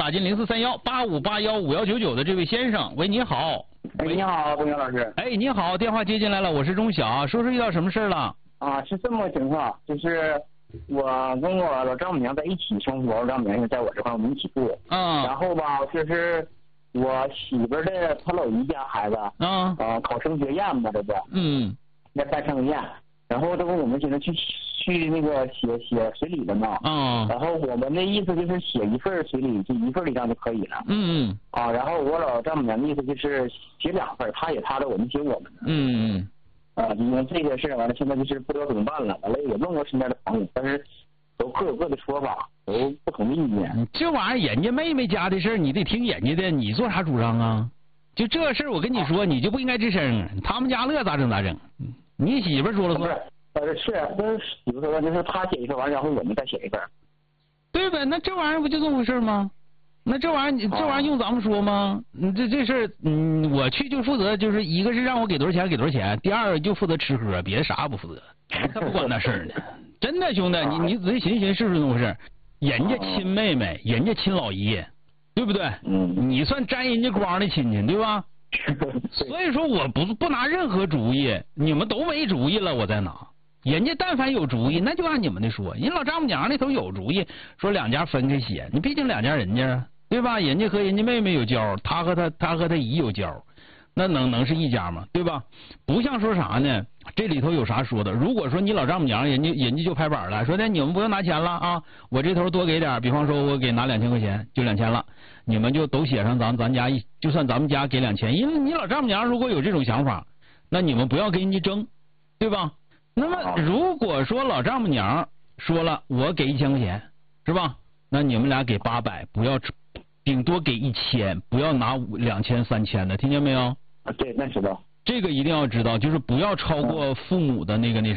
打进043185815199的这位先生。喂，你好。 喂，你好，钟晓老师。 哎，你好，电话接进来了，我是钟晓，说说遇到什么事了？ 啊，是这么个情况，就是我跟我老丈母娘在一起生活，我丈母娘在我这块，我们一起住。然后吧，就是我媳妇儿的她老姨家孩子，考升学宴嘛，这不，在办升学宴，然后这不我们现在去那个写随礼的嘛，然后我们的意思就是写一份随礼，就一份礼账就可以了。然后我老丈母娘的意思就是写2份，她写她的，我们写我们的。因为这个事完了，现在就是不知道怎么办了。完了也问过身边的朋友，但是都各有各的说法，都不同的意见。 这玩意儿人家妹妹家的事儿，你得听人家的，你做啥主张啊？就这事儿，我跟你说，你就不应该吱声。他们家乐咋整咋整，你媳妇说了算。 是媳妇说就是他写一份完，然后我们再写一份。 对呗，那这玩意儿不就这么回事吗？那这玩意儿用咱们说吗？这事儿，我去就负责，就是一个是让我给多少钱给多少钱，第二就负责吃喝，别的啥也不负责，他不管那事儿呢。真的兄弟，你仔细寻思寻思是不是这么回事？人家亲妹妹，人家亲老姨，对不对？你算沾人家光的亲戚，对吧？所以说我不拿任何主意，你们都没主意了，我再拿。人家但凡有主意，那就按你们的说。人老丈母娘那头有主意，说2家分开写，你毕竟2家人家，对吧？人家和人家妹妹有交，他和他姨有交，那能是一家吗？对吧？不像说啥呢？这里头有啥说的？如果说你老丈母娘人家就拍板了，说的你们不用拿钱了啊，我这头多给点，比方说我给拿2000块钱，就2000了，你们就都写上咱家就算咱们家给2000，因为你老丈母娘如果有这种想法，那你们不要跟人家争，对吧？那么如果说老丈母娘说了我给1000块钱，是吧？那你们俩给800，不要顶多给1000，不要拿2000、3000的，听见没有？ 对，那知道。 这个一定要知道，就是不要超过父母的那个